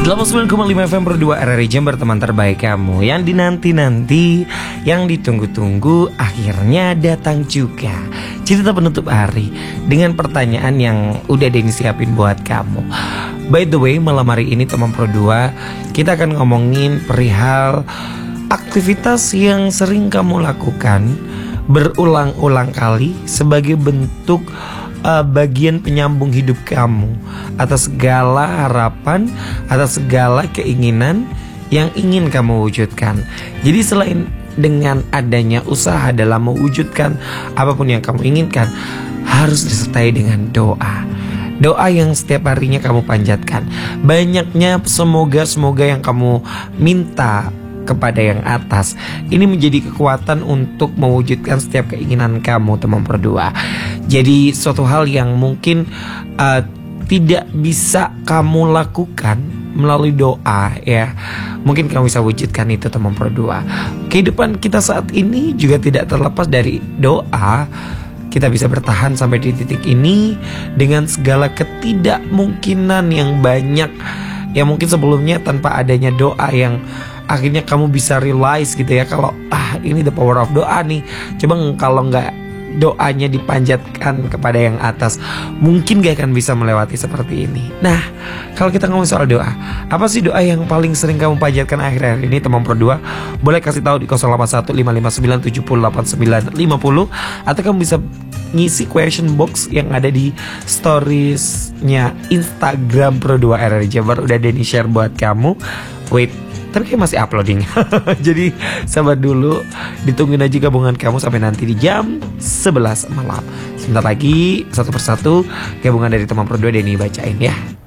89,5 FM Pro 2 RRI Jember, teman terbaik kamu. Yang dinanti-nanti, yang ditunggu-tunggu, akhirnya datang juga. Cerita penutup hari dengan pertanyaan yang udah Denny siapin buat kamu. By the way, malam hari ini teman Pro 2, kita akan ngomongin perihal aktivitas yang sering kamu lakukan berulang-ulang kali sebagai bentuk bagian penyambung hidup kamu atas segala harapan, atas segala keinginan yang ingin kamu wujudkan. Jadi selain dengan adanya usaha dalam mewujudkan apapun yang kamu inginkan, harus disertai dengan doa. Doa yang setiap harinya kamu panjatkan. Banyaknya semoga yang kamu minta kepada yang atas, ini menjadi kekuatan untuk mewujudkan setiap keinginan kamu, teman Pro 2. Jadi suatu hal yang mungkin tidak bisa kamu lakukan melalui doa, ya, mungkin kamu bisa wujudkan itu, teman Pro 2. Kehidupan kita saat ini juga tidak terlepas dari doa. Kita bisa bertahan sampai di titik ini dengan segala ketidakmungkinan yang banyak, yang mungkin sebelumnya tanpa adanya doa yang akhirnya kamu bisa realize gitu ya, kalau ini the power of doa nih. Coba kalau nggak doanya dipanjatkan kepada yang atas, mungkin gak akan bisa melewati seperti ini. Nah, kalau kita ngomong soal doa, apa sih doa yang paling sering kamu panjatkan akhir-akhir ini, teman Pro 2? Boleh kasih tahu di 081559708950, atau kamu bisa ngisi question box yang ada di storiesnya Instagram Pro 2 RRI Jember. Udah Denny share buat kamu. Wait, tapi kayak masih uploading. Jadi sabar dulu, ditungguin aja gabungan kamu sampai nanti di jam 11 malam. Sebentar lagi satu persatu gabungan dari teman Pro 2 Denny bacain ya.